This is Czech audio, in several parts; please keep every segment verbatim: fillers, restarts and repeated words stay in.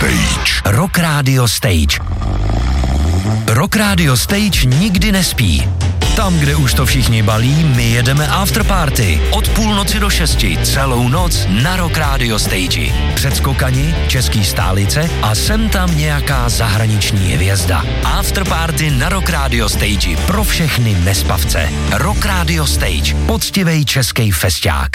Stage. Rock Radio Stage. Rock Radio Stage nikdy nespí. Tam, kde už to všichni balí, my jedeme afterparty. Od půlnoci do šesti, celou noc na Rock Radio Stage. Předskokani, český stálice a sem tam nějaká zahraniční hvězda. Afterparty na Rock Radio Stage pro všechny nespavce. Rock Radio Stage, poctivej český festiák.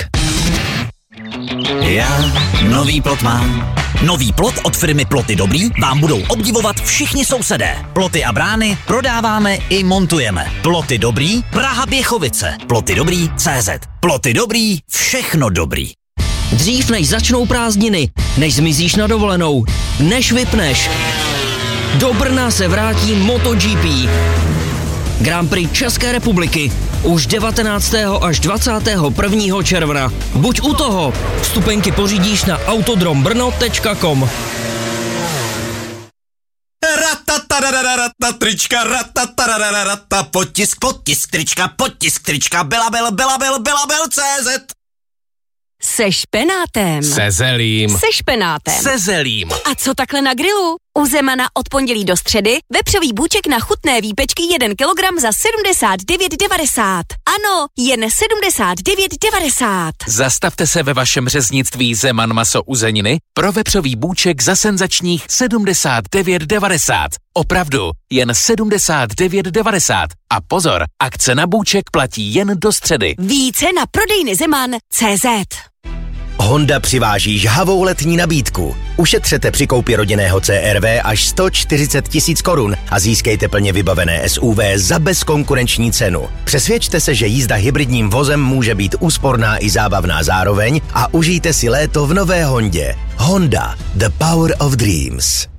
Já nový plot mám. Nový plot od firmy Ploty Dobrý vám budou obdivovat všichni sousedé. Ploty a brány prodáváme i montujeme. Ploty Dobrý, Praha Běchovice. Ploty Dobrý tečka cé zet. Ploty Dobrý, všechno dobrý. Dřív než začnou prázdniny, než zmizíš na dovolenou, než vypneš. Do Brna se vrátí MotoGP. Grand Prix České republiky už devatenáctého až dvacátého prvního června. Buď u toho. Vstupenky pořídíš na autodrom brno tečka com. Ratatarararata, trička, ratatarararata, potisk, potisk, trička, potisk, trička, Belabel, Belabel, Belabel, cé zet. Se špenátem. Se zelím. Se špenátem. Se zelím. A co takhle na grilu? U Zemana od pondělí do středy vepřový bůček na chutné výpečky jeden kilogram za sedmdesát devět devadesát. Ano, jen sedmdesát devět devadesát. Zastavte se ve vašem řeznictví Zeman maso uzeniny pro vepřový bůček za senzačních sedmdesát devět devadesát. Opravdu, jen sedmdesát devět devadesát. A pozor, akce na bůček platí jen do středy. Více na prodejny Zeman tečka cé zet. Honda přiváží žhavou letní nabídku. Ušetřete při koupi rodinného cé er vé až sto čtyřicet tisíc korun a získejte plně vybavené es ú vé za bezkonkurenční cenu. Přesvědčte se, že jízda hybridním vozem může být úsporná i zábavná zároveň a užijte si léto v nové Hondě. Honda, the power of dreams.